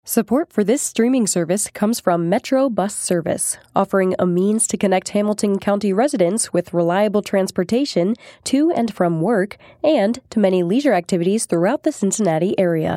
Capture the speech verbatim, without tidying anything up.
Support for this streaming service comes from Metro Bus Service, offering a means to connect Hamilton County residents with reliable transportation to and from work and to many leisure activities throughout the Cincinnati area.